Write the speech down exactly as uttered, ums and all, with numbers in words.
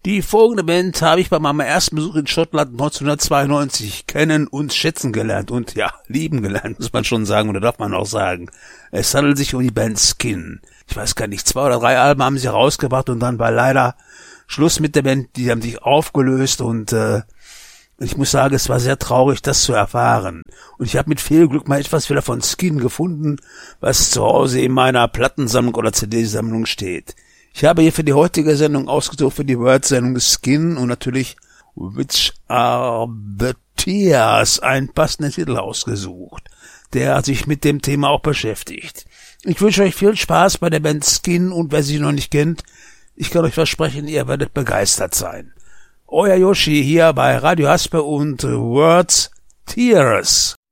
Die folgende Band habe ich bei meinem ersten Besuch in Schottland neunzehnhundertzweiundneunzig kennen und schätzen gelernt und ja, lieben gelernt, muss man schon sagen, oder darf man auch sagen. Es handelt sich um die Band Skin. Ich weiß gar nicht, zwei oder drei Alben haben sie rausgebracht und dann war leider Schluss mit der Band, die haben sich aufgelöst und äh, ich muss sagen, es war sehr traurig, das zu erfahren. Und ich habe mit viel Glück mal etwas wieder von Skin gefunden, was zu Hause in meiner Plattensammlung oder C D-Sammlung steht. Ich habe hier für die heutige Sendung ausgesucht, für die Word-Sendung Skin und natürlich Which Are the Tears, einen passenden Titel ausgesucht, der sich mit dem Thema auch beschäftigt. Ich wünsche euch viel Spaß bei der Band Skin und wer sie noch nicht kennt, ich kann euch versprechen, ihr werdet begeistert sein. Euer Yoshi hier bei Radio Haspe und Words Tears.